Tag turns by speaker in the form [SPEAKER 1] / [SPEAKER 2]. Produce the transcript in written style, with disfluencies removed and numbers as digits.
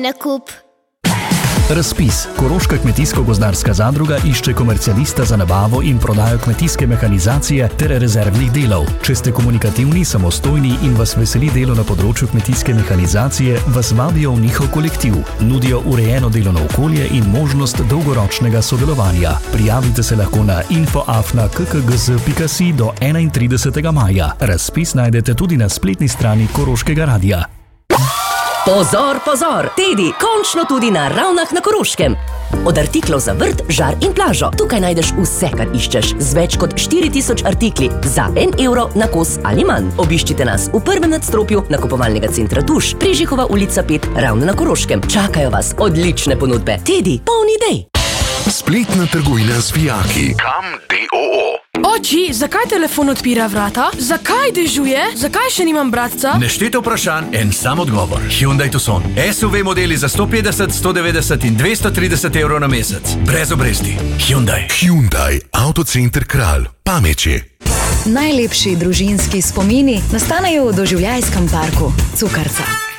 [SPEAKER 1] nakup.
[SPEAKER 2] Razpis. Koroška kmetijsko-gozdarska zadruga išče komercialista za nabavo in prodajo kmetijske mehanizacije ter rezervnih delov. Če ste komunikativni, samostojni in vas veseli delo na področju kmetijske mehanizacije, vas vabijo v njihov kolektiv. Nudijo urejeno delovno okolje in možnost dolgoročnega sodelovanja. Prijavite se lahko na info@kkgz.si do 31. maja. Razpis najdete tudi na spletni strani Koroškega radia.
[SPEAKER 3] Pozor, pozor! Tedi, končno tudi na Ravnah na Koroškem. Od artiklov za vrt, žar in plažo. Tukaj najdeš vse, kar iščeš. Z več kot 4000 artikli za 1 evro na kos ali manj. Obiščite nas v prvem nadstropju nakupovalnega centra Tuš, Prižihova ulica 5, Ravne na Koroškem. Čakajo vas odlične ponudbe. Tedi, polni idej!
[SPEAKER 4] Spletna trgovina z vijaki. Kam d.o.o.
[SPEAKER 5] Oči, zakaj telefon odpira vrata? Zakaj dežuje? Zakaj še nimam bratca?
[SPEAKER 6] Nešteto vprašanj, en sam odgovor. Hyundai Tucson. SUV modeli za 150, 190 in 230 evrov na mesec. Brez obresti. Hyundai.
[SPEAKER 4] Hyundai, Avtocenter Kralj, Pameče.
[SPEAKER 7] Najlepši družinski spomini nastanejo v doživljajskem parku Cukrca.